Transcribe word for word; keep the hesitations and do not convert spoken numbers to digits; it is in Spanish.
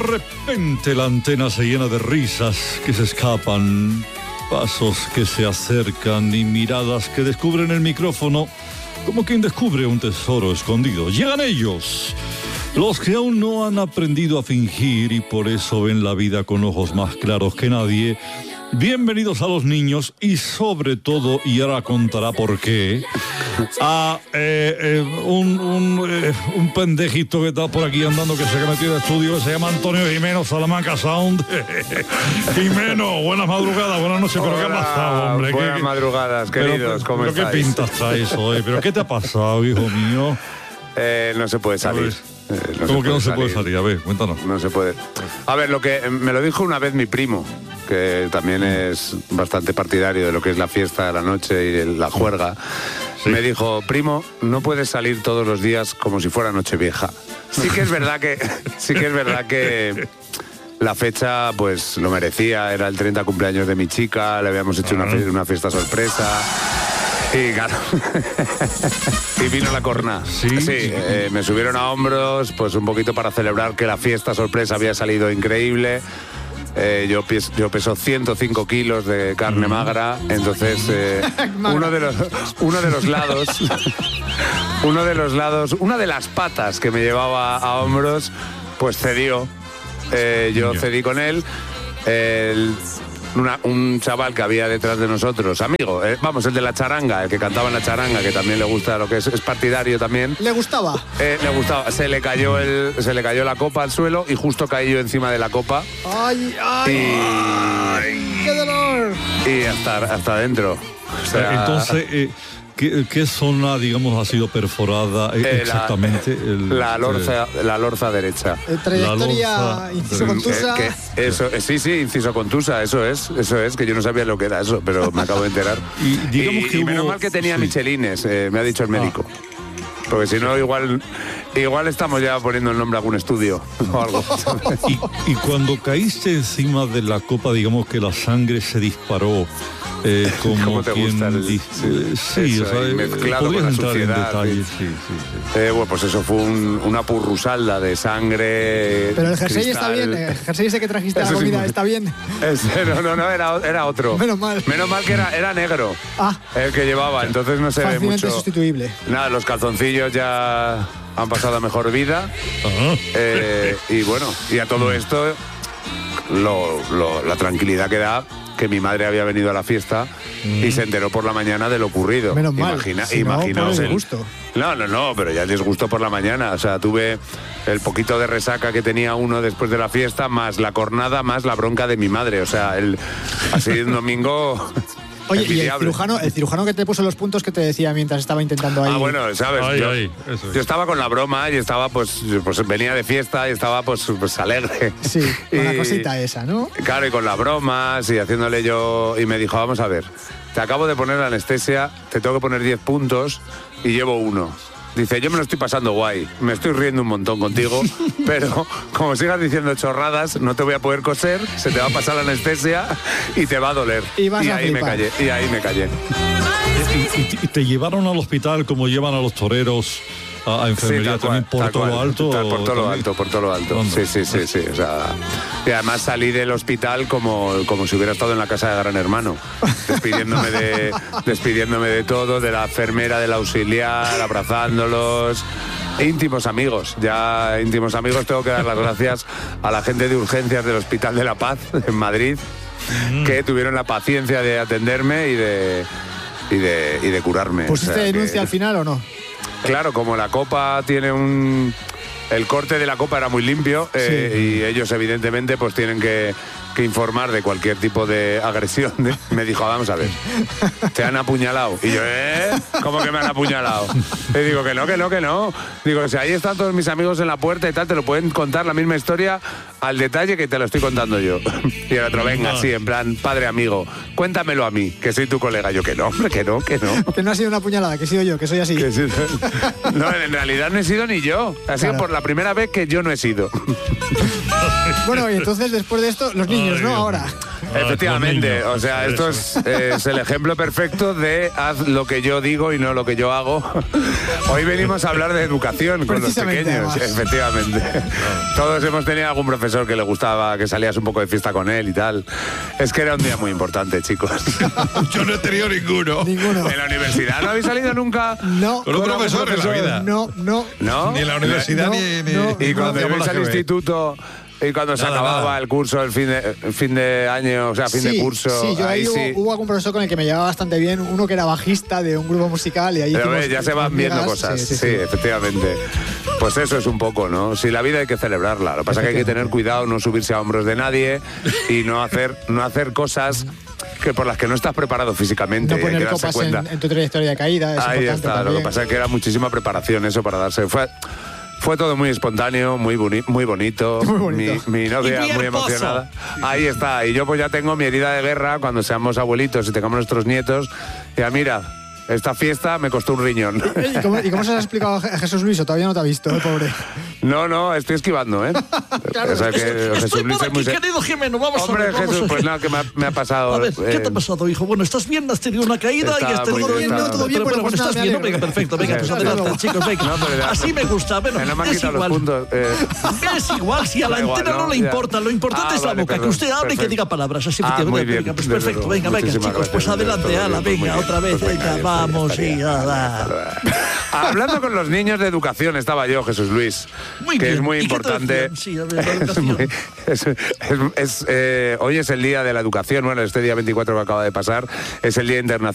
repente la antena se llena de risas que se escapan, pasos que se acercan y miradas que descubren el micrófono como quien descubre un tesoro escondido. Llegan ellos, los que aún no han aprendido a fingir y por eso ven la vida con ojos más claros que nadie. Bienvenidos a los niños y sobre todo, y ahora contará por qué, a eh, eh, un, un, eh, un pendejito que está por aquí andando, que se ha metido al estudio, que se llama Antonio Jimeno, Salamanca Sound. Jimeno, buenas madrugadas, buenas noches. Hola, ¿Pero qué ha pasado, hombre? Buenas ¿Qué, madrugadas, pero, queridos, ¿cómo pero estáis? ¿Qué pintas traes hoy? ¿Pero qué te ha pasado, hijo mío? Eh, no se puede salir. Eh, no ¿Cómo que no se puede salir? A ver, cuéntanos. No se puede. A ver, lo que me lo dijo una vez mi primo, que también es bastante partidario de lo que es la fiesta de la noche y la juerga. Sí. Me dijo, primo, no puedes salir todos los días como si fuera Nochevieja. Sí que es verdad que, sí que es verdad que la fecha pues lo merecía, era el treinta cumpleaños de mi chica, le habíamos hecho una, una fiesta sorpresa. Y claro, y vino la corna. Sí, sí eh, me subieron a hombros, pues un poquito para celebrar que la fiesta sorpresa había salido increíble. Eh, yo, pes, yo peso ciento cinco kilos de carne magra, entonces eh, uno de los uno de los lados, uno de los lados, una de las patas que me llevaba a hombros, pues cedió. Eh, yo cedí con él. El, Una, un chaval que había detrás de nosotros, amigo, eh, vamos, el de la charanga, el que cantaba en la charanga, que también le gusta lo que es, es partidario también. ¿Le gustaba? Eh, le gustaba, se le cayó el, se le cayó la copa al suelo y justo caí yo encima de la copa. ¡Ay, ay! Y, ay ¡qué dolor! Y hasta, hasta adentro. O sea, entonces, eh, ¿qué, ¿qué zona, digamos, ha sido perforada eh, exactamente? La, el, la, lorza, eh, la lorza derecha. Eh, trayectoria inciso contusa. Que, que eso, sí, sí, inciso contusa, eso es, eso es, que yo no sabía lo que era eso, pero me acabo de enterar. y digamos y, que y hubo... menos mal que tenía sí. michelines, eh, me ha dicho el médico. Ah. Porque si no, igual igual estamos ya poniendo el nombre a algún estudio o algo. y, y cuando caíste encima de la copa, digamos que la sangre se disparó. Eh, como ¿Cómo te gusta el, sí, sí o sea, mezclado con la suciedad? Detalle, sí, sí, sí. Eh, bueno, pues eso fue un, una purrusalda de sangre. Pero el jersey cristal. está bien, el jersey ese que trajiste a la comida, ¿está bien? Es, no, no, no, era, era otro. Menos mal. Menos mal que era, era negro. Ah. El que llevaba, entonces no se ve mucho. Fácilmente sustituible. Nada, los calzoncillos ya han pasado a mejor vida. Uh-huh. eh, y bueno, y a todo esto, lo, lo, la tranquilidad que da que mi madre había venido a la fiesta mm. y se enteró por la mañana de lo ocurrido. Menos mal. Imagina, si imaginaos no, el disgusto. No, no, no, pero ya el disgusto por la mañana. O sea, tuve el poquito de resaca que tenía uno después de la fiesta, más la cornada, más la bronca de mi madre. O sea, el, así un domingo... Oye, y el cirujano, el cirujano que te puso los puntos que te decía mientras estaba intentando ahí... Ah, bueno, ¿sabes? Ay, yo, ay, eso es. yo estaba con la broma y estaba, pues, pues venía de fiesta y estaba, pues, pues alegre. Sí, con y, la cosita esa, ¿no? Claro, y con las bromas y haciéndole yo... Y me dijo, vamos a ver, te acabo de poner la anestesia, te tengo que poner diez puntos y llevo uno. Dice, yo me lo estoy pasando guay, me estoy riendo un montón contigo, pero como sigas diciendo chorradas, no te voy a poder coser, se te va a pasar la anestesia y te va a doler. Y, vas y a ahí me flipar. callé, y ahí me callé. ¿Y, y, y te llevaron al hospital como llevan a los toreros a, a enfermería sí, también cual, por todo cual, lo alto? Por todo también? lo alto, por todo lo alto. ¿Dónde? Sí, sí, sí, sí. O sea, y además salí del hospital como, como si hubiera estado en la casa de Gran Hermano, despidiéndome de, despidiéndome de todo, de la enfermera, del auxiliar, abrazándolos. Íntimos amigos, ya íntimos amigos. Tengo que dar las gracias a la gente de urgencias del Hospital de la Paz en Madrid, mm. que tuvieron la paciencia de atenderme y de, y de, y de curarme. ¿Pusiste o sea, denuncia que, al final o no? Claro, como la copa tiene un... El corte de la copa era muy limpio, sí. eh, y ellos evidentemente pues tienen que, que informar de cualquier tipo de agresión. Me dijo, vamos a ver, te han apuñalado. Y yo, ¿eh? ¿Cómo que me han apuñalado? Le digo, que no, que no, que no. Digo, si ahí están todos mis amigos en la puerta y tal, te lo pueden contar la misma historia al detalle que te lo estoy contando yo. Y el otro, venga, sí, en plan, padre amigo, cuéntamelo a mí, que soy tu colega. Yo, que no, hombre, que no, que no. Que no ha sido una puñalada, que he sido yo, que soy así. Que sí, no, en realidad no he sido ni yo. Ha sido claro. por la primera vez que yo no he sido. Bueno, y entonces después de esto, los niños, Ay, ¿no? Ahora. Efectivamente, o sea, esto es, es el ejemplo perfecto de haz lo que yo digo y no lo que yo hago. Hoy venimos a hablar de educación con los pequeños, además. Efectivamente. Todos hemos tenido algún profesor que le gustaba que salías un poco de fiesta con él y tal. Es que era un día muy importante, chicos. Yo no he tenido ninguno. Ninguno. ¿En la universidad no habéis salido nunca? No. ¿Con un profesor, profesor en la vida? No, no. ¿No? Ni en la universidad no, ni, ni... no. Y cuando no, ibais al instituto... Y cuando se Nada, acababa nada. el curso, el fin de, el fin de año, o sea, fin sí, de curso. Sí, yo ahí, ahí hubo, sí. hubo algún profesor con el que me llevaba bastante bien, uno que era bajista de un grupo musical y ahí Pero hicimos ves, ya se van viendo amigas. cosas. Sí, Sí, sí, sí. efectivamente. Pues eso es un poco, ¿no? Si la vida hay que celebrarla. Lo que pasa es que hay que tener cuidado, no subirse a hombros de nadie y no hacer, no hacer cosas que por las que no estás preparado físicamente. No hay que poner darse copas cuenta. en, en tu trayectoria de caída, es Ahí importante está. también. Lo que pasa es que era muchísima preparación eso para darse. Fue, Fue todo muy espontáneo, muy, boni muy bonito. Muy bonito. Mi, mi novia Y muy muy hermoso. emocionada. Ahí está. Y yo pues ya tengo mi herida de guerra cuando seamos abuelitos y tengamos nuestros nietos. Ya mira, esta fiesta me costó un riñón. ¿Y cómo, ¿Y cómo se lo has explicado a Jesús Luis? ¿O todavía no te ha visto, el pobre? No, no, estoy esquivando, ¿eh? Claro, O sea que Estoy Jesús Luis por es muy aquí, se- querido Jimeno, vamos Hombre, a ver. vamos Jesús, a ver. pues nada, que me ha, me ha pasado. A ver, ¿qué te ha eh, pasado, hijo? Bueno, ¿estás bien? ¿Has tenido una caída? Está y estás muy todo bien, bien, está- todo bien. Bueno, Bueno, pues estás nada, bien, me ¿no? Venga, alegro. perfecto. Venga, Sí, pues sí, adelante, sí. chicos, venga. No, pero ya- Así me gusta. Bueno, me no me han es quitado los igual. puntos. eh. Es igual, si a la Da igual, antena no, ¿no? le Ya. importa. Lo importante Ah, es la vale, boca, que perdón, usted hable y que perfecto. diga palabras. Así, Ah, efectivamente. muy bien, Venga, pues desde perfecto. luego. Venga, venga, Muchísimas chicos, pues gracias, adelante, doctor. ala, Muy venga, bien. otra vez. Pues venga, Venga, ya vamos, estaría. y ala. Hablando con los niños de educación estaba yo, Jesús Luis, Muy que bien. es muy ¿Y qué te importante. decían? Sí, a ver, la Es educación. muy- es- es- es, eh, hoy es el día de la educación, bueno, este día veinticuatro que acaba de pasar es el Día Internacional